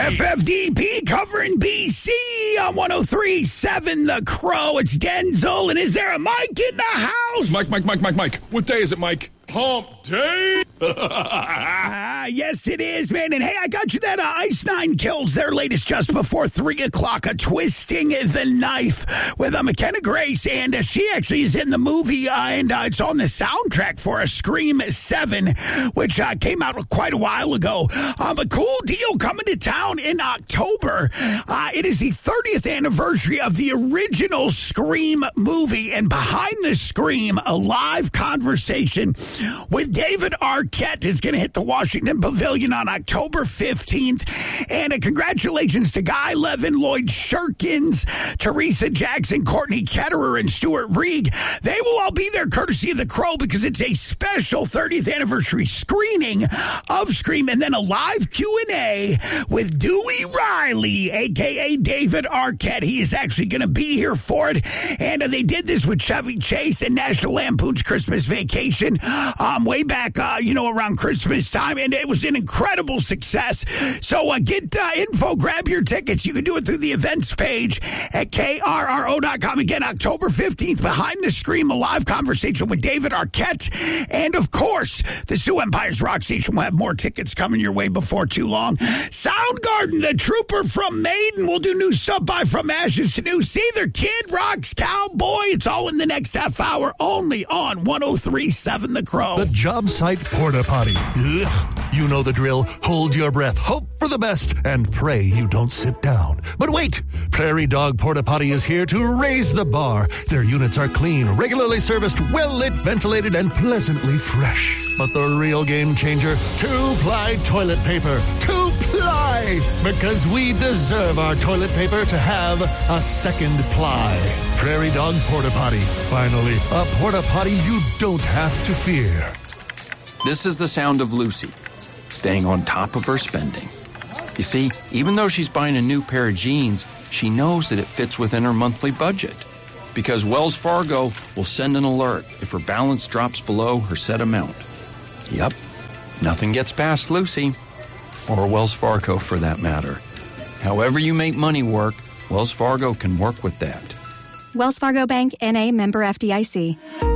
FFDP covering BC on 103.7 The Crow. It's Denzel, and is there a Mike in the house? Mike. What day is it, Mike? Hump day? Yes, it is, man. And hey, I got you that Ice Nine Kills, their latest just before 3 o'clock, Twisting the Knife with McKenna Grace. And she actually is in the movie, and it's on the soundtrack for Scream 7, which came out quite a while ago. A cool deal coming to town in October. It is the 30th anniversary of the original Scream movie, and behind the Scream, a live conversation with David Arquette is going to hit the Washington Pavilion on October 15th. And congratulations to Guy Levin, Lloyd Shirkins, Teresa Jackson, Courtney Ketterer, and Stuart Reeg. They will all be there courtesy of The Crow because it's a special 30th anniversary screening of Scream, and then a live Q&A with Dewey Riley, a.k.a. David Arquette. He is actually going to be here for it. And they did this with Chevy Chase and National Lampoon's Christmas Vacation way back, around Christmas time, and it was an incredible success. So get info, grab your tickets. You can do it through the events page at KRRO.com. Again, October 15th, Behind the Scream, a live conversation with David Arquette. And, of course, the Sioux Empire's Rock Station will have more tickets coming your way before too long. Soundgarden, the Trooper from Maiden, will do new stuff by From Ashes to New. Seether Kid Rocks Cowboy. It's all in the next half hour, only on 103.7 The Crow. The job site porta potty. Ugh. You know the drill. Hold your breath, hope for the best, and pray you don't sit down. But wait! Prairie Dog Porta Potty is here to raise the bar. Their units are clean, regularly serviced, well-lit, ventilated, and pleasantly fresh. But the real game changer, 2-ply toilet paper. 2-ply! Because we deserve our toilet paper to have a second ply. Prairie Dog Porta Potty. Finally, a porta potty you don't have to fear. This is the sound of Lucy, staying on top of her spending. You see, even though she's buying a new pair of jeans, she knows that it fits within her monthly budget. Because Wells Fargo will send an alert if her balance drops below her set amount. Yep, nothing gets past Lucy, or Wells Fargo for that matter. However you make money work, Wells Fargo can work with that. Wells Fargo Bank, N.A., member FDIC.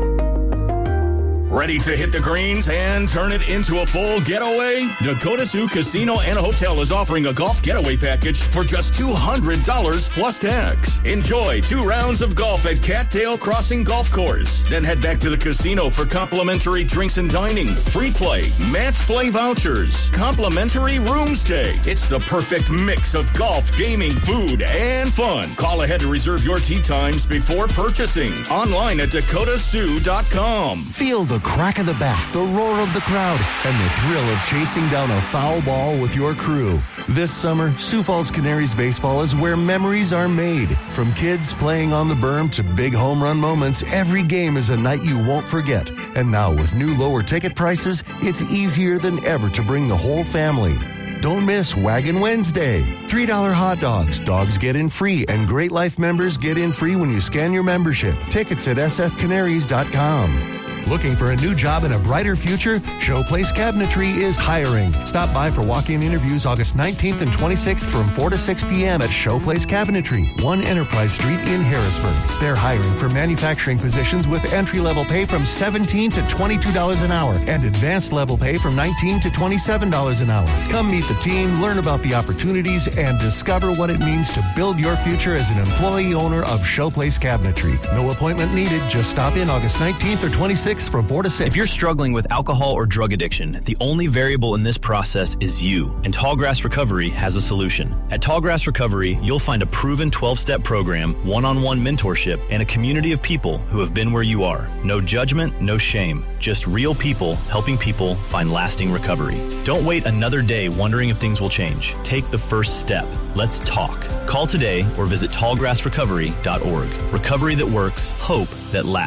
Ready to hit the greens and turn it into a full getaway? Dakota Sioux Casino and Hotel is offering a golf getaway package for just $200 plus tax. Enjoy 2 rounds of golf at Cattail Crossing Golf Course. Then head back to the casino for complimentary drinks and dining, free play, match play vouchers, complimentary room stay. It's the perfect mix of golf, gaming, food, and fun. Call ahead to reserve your tee times before purchasing. Online at dakotasioux.com. Feel the crack of the bat, the roar of the crowd, and the thrill of chasing down a foul ball with your crew. This summer, Sioux Falls Canaries baseball is where memories are made. From kids playing on the berm to big home run moments, every game is a night you won't forget. And now with new lower ticket prices, it's easier than ever to bring the whole family. Don't miss Wagon Wednesday. $3 hot dogs. Dogs get in free, and Great Life members get in free when you scan your membership. Tickets at sfcanaries.com. Looking for a new job and a brighter future? Showplace Cabinetry is hiring. Stop by for walk-in interviews August 19th and 26th from 4 to 6 p.m. at Showplace Cabinetry, 1 Enterprise Street in Harrisburg. They're hiring for manufacturing positions with entry-level pay from $17 to $22 an hour and advanced level pay from $19 to $27 an hour. Come meet the team, learn about the opportunities, and discover what it means to build your future as an employee owner of Showplace Cabinetry. No appointment needed. Just stop in August 19th or 26th from 4 to 6. If you're struggling with alcohol or drug addiction, the only variable in this process is you, and Tallgrass Recovery has a solution. At Tallgrass Recovery, you'll find a proven 12-step program, one-on-one mentorship, and a community of people who have been where you are. No judgment, no shame, just real people helping people find lasting recovery. Don't wait another day wondering if things will change. Take the first step. Let's talk. Call today or visit tallgrassrecovery.org. Recovery that works, hope that lasts.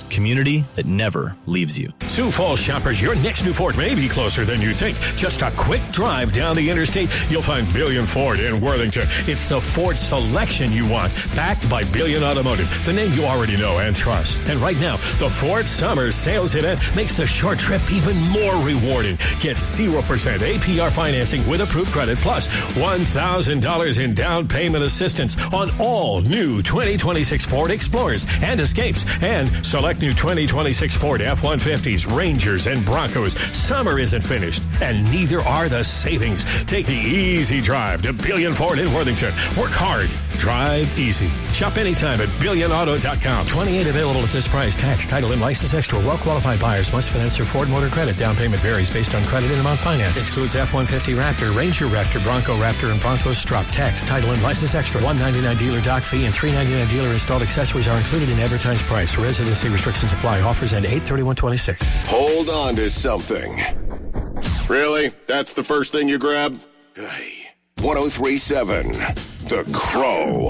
community that never leaves you. Sioux Falls shoppers, your next new Ford may be closer than you think. Just a quick drive down the interstate, you'll find Billion Ford in Worthington. It's the Ford selection you want, backed by Billion Automotive, the name you already know and trust. And right now, the Ford Summer Sales Event makes the short trip even more rewarding. Get 0% APR financing with approved credit plus $1,000 in down payment assistance on all new 2026 Ford Explorers and Escapes and select new 2026 Ford F-150s, Rangers, and Broncos. Summer isn't finished, and neither are the savings. Take the easy drive to Billion Ford in Worthington. Work hard. Drive easy. Shop anytime at BillionAuto.com. 28 available at this price. Tax, title, and license extra. Well-qualified buyers must finance their Ford Motor Credit. Down payment varies based on credit and amount financed. Excludes F-150 Raptor, Ranger Raptor, Bronco Raptor, and Bronco Strut. Tax, title, and license extra. $199 dealer dock fee and $399 dealer installed accessories are included in advertised price. Residency restrictions apply. Offers end 8/31/26. Hold on to something. Really? That's the first thing you grab? 1037 The Crow.